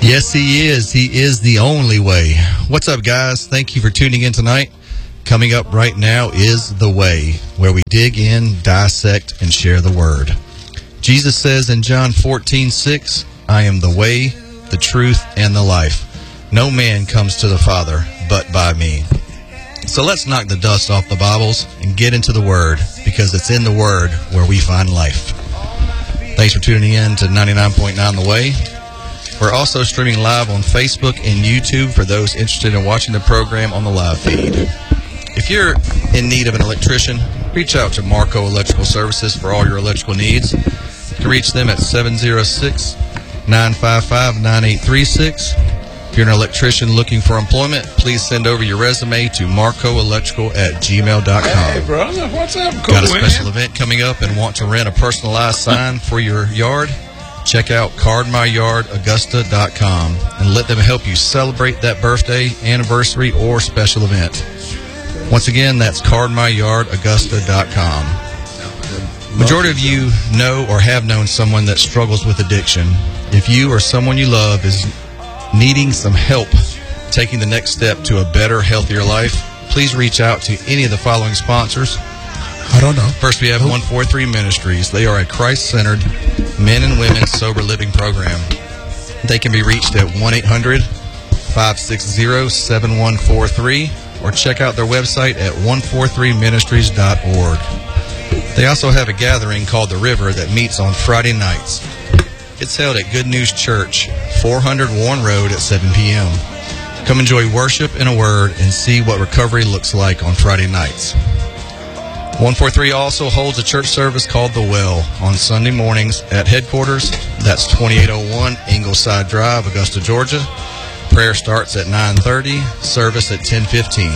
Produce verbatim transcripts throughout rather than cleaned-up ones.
Yes, he is. He is the only way. What's up, guys? Thank you for tuning in tonight. Coming up right now is The Way, where we dig in, dissect, and share the Word. Jesus says in John fourteen six, I am the way, the truth, and the life. No man comes to the Father but by me. So let's knock the dust off the Bibles and get into the Word, because it's in the Word where we find life. Thanks for tuning in to ninety-nine point nine The Way. We're also streaming live on Facebook and YouTube for those interested in watching the program on the live feed. If you're in need of an electrician, reach out to Marco Electrical Services for all your electrical needs. You can reach them at seven oh six, nine five five, nine eight three six. If you're an electrician looking for employment, please send over your resume to marcoelectrical at gmail dot com. Hey, brother, what's up? Cool, Got a special man. event coming up and want to rent a personalized sign for your yard? Check out card my yard augusta dot com and let them help you celebrate that birthday, anniversary, or special event. Once again, that's card my yard augusta dot com. Majority of you know or have known someone that struggles with addiction. If you or someone you love is needing some help taking the next step to a better, healthier life, please reach out to any of the following sponsors. I don't know. First, we have one forty-three Ministries. They are a Christ-centered men and women sober living program. They can be reached at one eight hundred, five six zero, seven one four three or check out their website at one forty-three ministries dot org. They also have a gathering called The River that meets on Friday nights. It's held at Good News Church, four hundred Warren Road at seven p.m. Come enjoy worship and a word and see what recovery looks like on Friday nights. one forty-three also holds a church service called The Well on Sunday mornings at headquarters. That's twenty-eight oh one Ingleside Drive, Augusta, Georgia. Prayer starts at nine thirty, service at ten fifteen.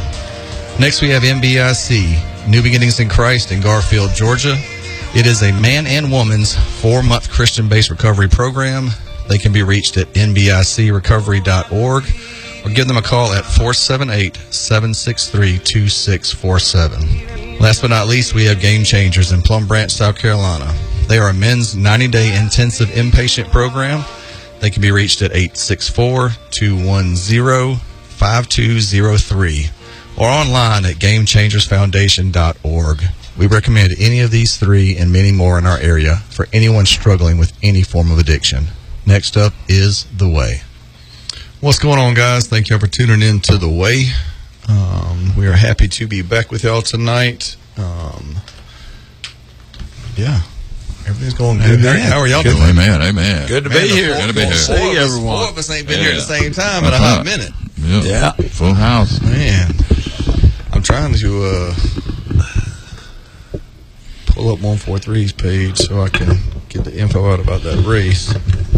Next, we have M B I C, New Beginnings in Christ in Garfield, Georgia. It is a man and woman's four-month Christian-based recovery program. They can be reached at n b i c recovery dot org or give them a call at four seven eight, seven six three, two six four seven. Last but not least, we have Game Changers in Plum Branch, South Carolina. They are a men's ninety-day intensive inpatient program. They can be reached at eight six four, two one zero, five two zero three or online at game changers foundation dot org. We recommend any of these three and many more in our area for anyone struggling with any form of addiction. Next up is The Way. What's going on, guys? Thank you for tuning in to The Way. Um, we are happy to be back with y'all tonight. Um, yeah, everything's going good. Amen. How are y'all good. doing? Amen, amen. Good to Man, be here. Four, Good to be here. See everyone. Four of us ain't been yeah. here at the same time in a hot minute. Yep. Yeah, full house. Man, I'm trying to uh, pull up one forty-three's page so I can get the info out about that race.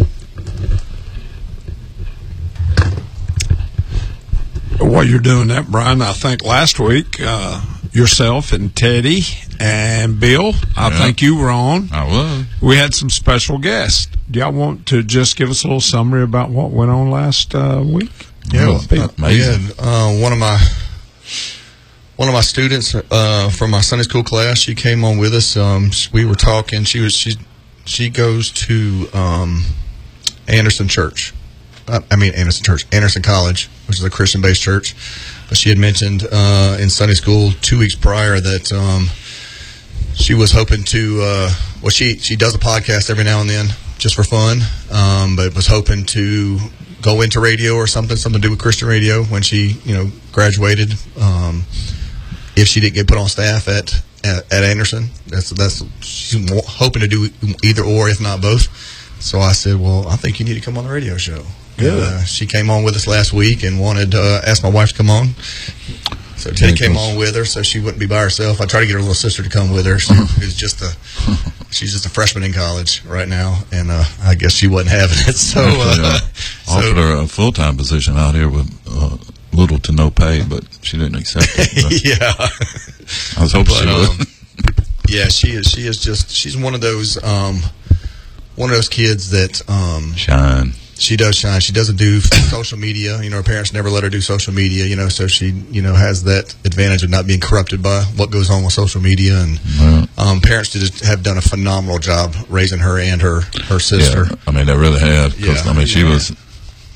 While you're doing that, Brian, I think last week uh, yourself and Teddy and Bill, I yeah. think you were on. I was. We had some special guests. Do y'all want to just give us a little summary about what went on last uh, week? Yeah, well, uh, yeah. Uh, one of my one of my students uh, from my Sunday school class, she came on with us. Um, we were talking. She was she she goes to um, Anderson Church. I mean, Anderson Church, Anderson College, which is a Christian-based church. But she had mentioned uh, in Sunday school two weeks prior that um, she was hoping to, uh, well, she, she does a podcast every now and then just for fun, um, but was hoping to go into radio or something, something to do with Christian radio when she, you know, graduated. Um, if she didn't get put on staff at, at, at Anderson, that's, that's, she's hoping to do either or, if not both. So I said, well, I think you need to come on the radio show. Good. Uh, she came on with us last week and wanted to uh, ask my wife to come on. So Teddy came on with her, so she wouldn't be by herself. I tried to get her little sister to come with her. She, who's just a, she's just a freshman in college right now, and uh, I guess she wasn't having it. So, uh, offered so, her a full time position out here with uh, little to no pay, but she didn't accept it. Yeah, I was hoping but, she would. Um, yeah, she is. She is just. She's one of those. Um, one of those kids that um, shine. She does shine. She doesn't do social media. You know, her parents never let her do social media, you know, so she, you know, has that advantage of not being corrupted by what goes on with social media. And yeah. um, parents did, have done a phenomenal job raising her and her, her sister. Yeah, I mean, they really have. Cause, yeah. I mean, she yeah. was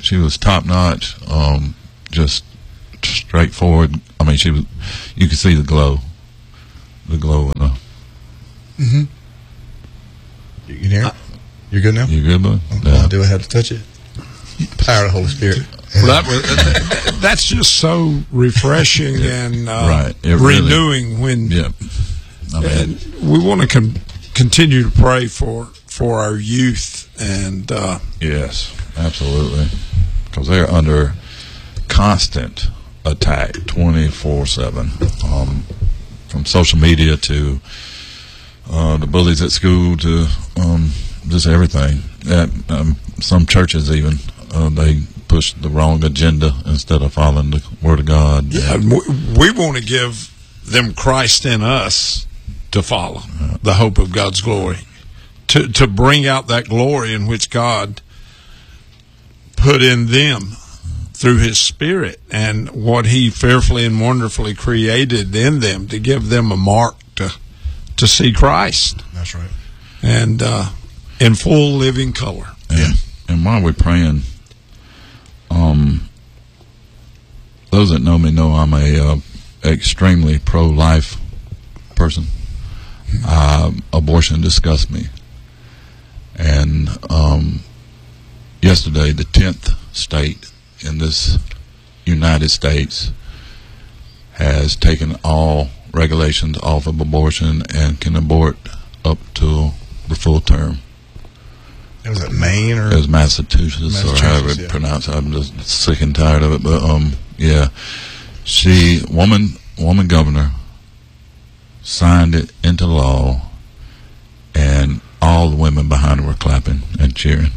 she was top notch. Um, just straightforward. I mean, she was. You could see the glow, the glow in her. Mm-hmm. You can hear it? You're good now? You good, bud? Yeah. Do I have to touch it? Power of the Holy Spirit. Well, that was, that's just so refreshing and uh, right. It renewing. Really, when yeah, I mean, and we want to con- continue to pray for for our youth and uh, yes, absolutely, because they're under constant attack twenty-four seven, um, from social media to uh, the bullies at school to um, just everything. At um, some churches, even uh, they push the wrong agenda instead of following the Word of God. Yeah, we, we want to give them Christ in us to follow, yeah. the hope of God's glory, to to bring out that glory in which God put in them through His Spirit and what He fearfully and wonderfully created in them, to give them a mark to to see Christ. That's right. And uh, in full living color. And, yeah. And while we're praying, um, those that know me know I'm a uh, extremely pro-life person. Uh, abortion disgusts me. And um, yesterday, the tenth state in this United States has taken all regulations off of abortion and can abort up to the full term. Was it Maine or? It was Massachusetts, Massachusetts or however it's yeah. pronounced. I'm just sick and tired of it. But um, yeah, she woman woman governor signed it into law, and all the women behind her were clapping and cheering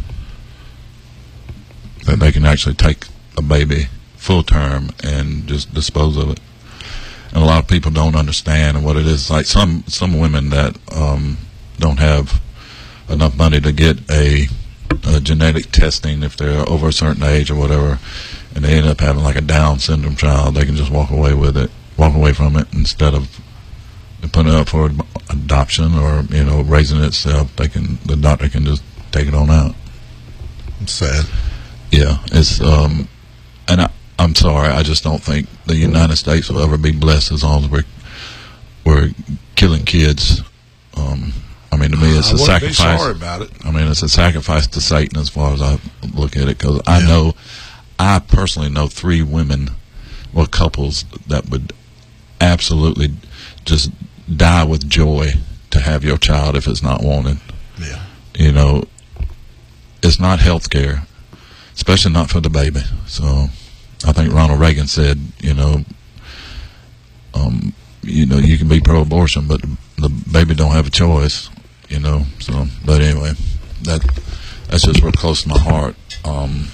that they can actually take a baby full term and just dispose of it. And a lot of people don't understand what it is. Like some some women that um, don't have enough money to get a, a genetic testing if they're over a certain age or whatever, and they end up having like a Down syndrome child, they can just walk away with it, walk away from it instead of putting it up for adoption or, you know, raising it itself. They can, the doctor can just take it on out. It's sad. Yeah, it's um, and I, I'm sorry, I just don't think the United States will ever be blessed as long as we're we're killing kids. Um, I mean, to me, it's I a sacrifice. Be sorry about it. I mean, it's a sacrifice to Satan as far as I look at it, because I yeah. know, I personally know three women or couples that would absolutely just die with joy to have your child if it's not wanted. Yeah, you know, it's not health care, especially not for the baby. So, I think Ronald Reagan said, you know, um, you know, you can be pro-abortion, but the baby don't have a choice. You know, so, but anyway, that that's just real close to my heart. Um,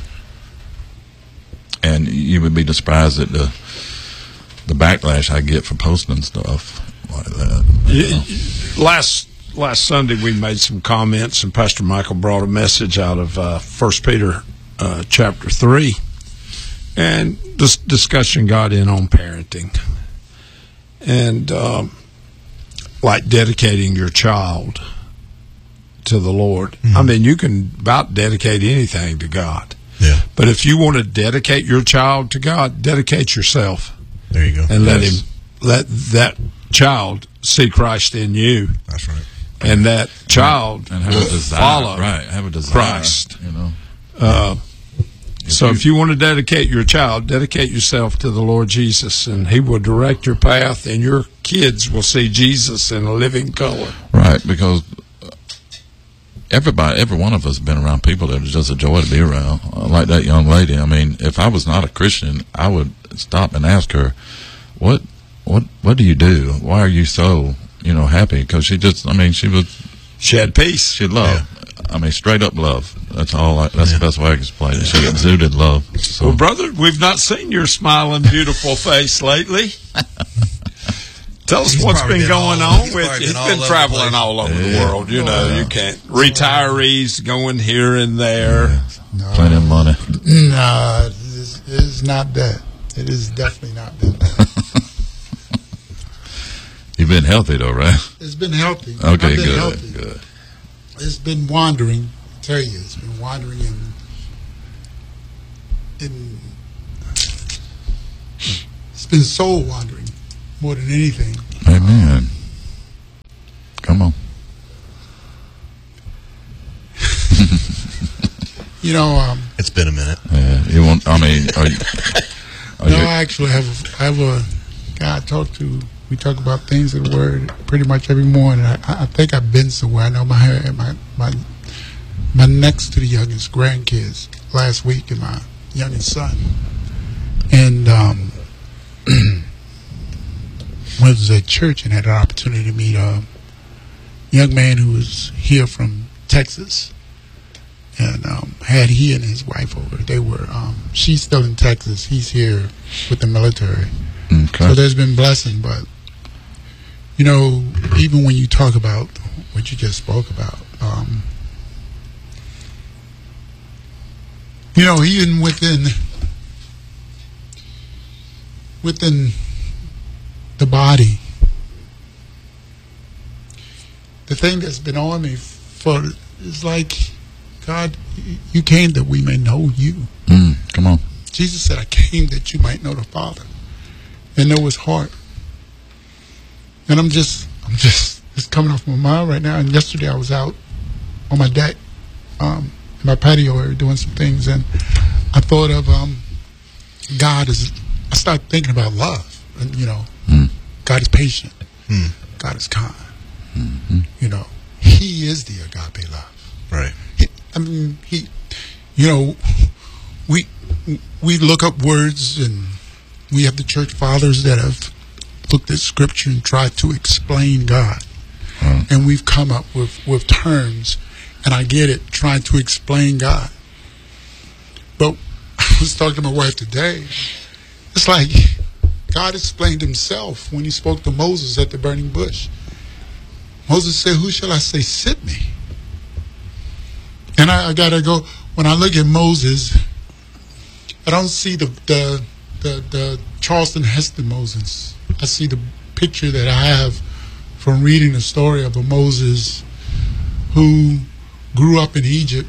and you would be surprised at the the backlash I get for posting stuff like that. Yeah, last last Sunday we made some comments, and Pastor Michael brought a message out of uh, First Peter uh, chapter three, and this discussion got in on parenting, and um, like dedicating your child to the Lord. Mm-hmm. I mean, you can about dedicate anything to God. Yeah. But if you want to dedicate your child to God, dedicate yourself. There you go. And let yes. him, let that child see Christ in you. That's right. And that child and have will a desire, follow right? Have a desire, Christ. You know. Uh, if so you, if you want to dedicate your child, dedicate yourself to the Lord Jesus, and He will direct your path, and your kids will see Jesus in a living color. Right, because everybody, every one of us has been around people that are just a joy to be around. Uh, like that young lady. I mean, if I was not a Christian, I would stop and ask her, "What, what, what do you do? Why are you so, you know, happy?" Because she just, I mean, she was, she had peace. She loved. Yeah. I mean, straight up love. That's all. I, that's yeah. the best way I can explain it. She exuded love. So. Well, brother, we've not seen your smiling, beautiful face lately. Tell us he's what's been going on he's with you. He's been been traveling all over yeah. the world. You know, yeah. you can't. Retirees going here and there. Yeah. No, plenty of money. No, it is, it is not that. It is definitely not that. You've been healthy, though, right? It's been healthy. Okay, I've been good, healthy. good. It's been wandering. I tell you, it's been wandering in in it's been soul wandering more than anything. Amen. Come on. You know, um, It's been a minute. Yeah, you want? I mean, are you? Are no, you I actually have I have a guy I talk to. We talk about things of the Word pretty much every morning. I, I think I've been somewhere. I know my my my my next to the youngest grandkids last week, and my youngest son, and um, was at church and had an opportunity to meet a young man who was here from Texas. And um, had he and his wife over. They were, um, she's still in Texas. He's here with the military. okay? So there's been blessing. But, you know, even when you talk about what you just spoke about, um, you know, even within, within the body, the thing that's been on me for, is like, God, you came that we may know you. Mm, come on. Jesus said, I came that you might know the Father and know his heart. And I'm just, I'm just, it's coming off my mind right now. And yesterday I was out on my deck, um, in my patio area doing some things. And I thought of, um, God is, I started thinking about love. And, you know, Mm. God is patient. Mm. God is kind. Mm-hmm. You know, he is the agape love. Right. I mean, he, you know, we we look up words, and we have the church fathers that have looked at Scripture and tried to explain God. Mm. And we've come up with, with terms, and I get it, trying to explain God. But I was talking to my wife today. It's like God explained himself when he spoke to Moses at the burning bush. Moses said, who shall I say sent me? And I, I gotta go, when I look at Moses, I don't see the the the, the Charleston Heston Moses. I see the picture that I have from reading the story of a Moses who grew up in Egypt.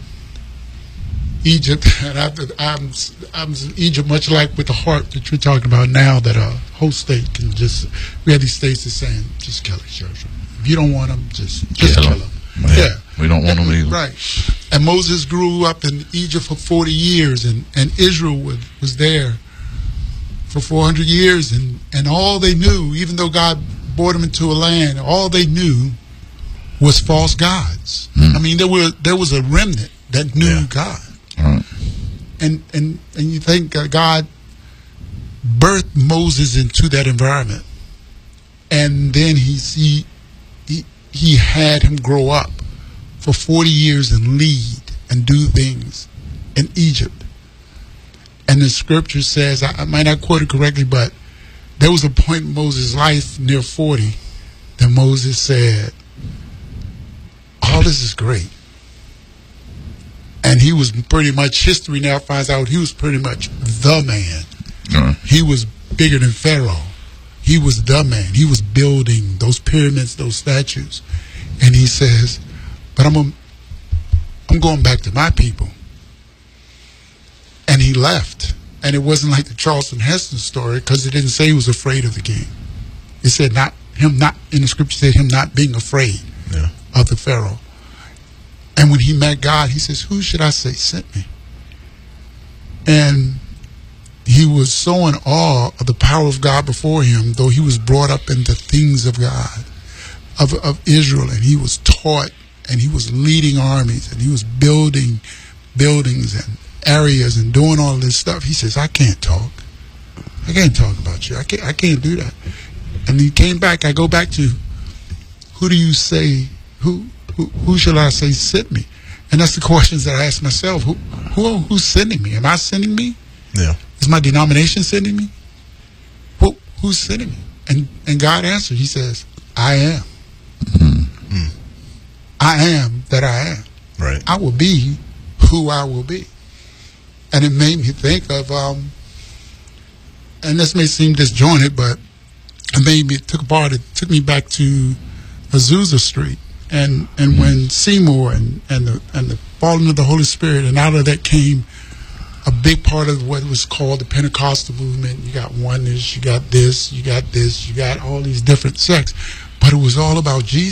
Egypt, and I, I'm I'm Egypt, much like with the heart that you're talking about now, that a whole state can just. We have these states that saying, just kill each other. If you don't want them, just just Kill kill 'em. them. Yeah. Yeah. We don't want them either. Right. And Moses grew up in Egypt for forty years, and, and Israel was, was there for four hundred years, and, and all they knew, even though God brought them into a land, all they knew was false gods. Mm. I mean, there were there was a remnant that knew Yeah. God. Right. And, and, and you think uh, God birthed Moses into that environment, and then he, he, he, he had him grow up for forty years and lead and do things in Egypt. And the scripture says, I, I might not quote it correctly, but there was a point in Moses' life near forty that Moses said, all this is great. And he was pretty much, history now finds out he was pretty much the man. Right. He was bigger than Pharaoh. He was the man. He was building those pyramids, those statues. And he says, but I'm, a, I'm going back to my people. And he left. And it wasn't like the Charleston Heston story, because it didn't say he was afraid of the king. It said not him not, in the scripture said him not being afraid Yeah. of the Pharaoh. And when he met God, he says, who should I say sent me? And he was so in awe of the power of God before him, though he was brought up in the things of God, of, of Israel, and he was taught, and he was leading armies, and he was building buildings and areas and doing all this stuff. He says, I can't talk. I can't talk about you. I can't, I can't do that. And he came back. I go back to, who do you say, who, who, who shall I say sent me? And that's the questions that I ask myself. Who, who, who's sending me? Am I sending me? Yeah. Is my denomination sending me? Who, who's sending me? And and God answered. He says, I am. Mm. I am that I am. Right. I will be who I will be. And it made me think of, um, and this may seem disjointed, but it made me, it took apart, it took me back to Azusa Street. And and when Seymour and, and the and the falling of the Holy Spirit, and out of that came a big part of what was called the Pentecostal movement. You got oneness, you got this, you got this, you got all these different sects. But it was all about Jesus.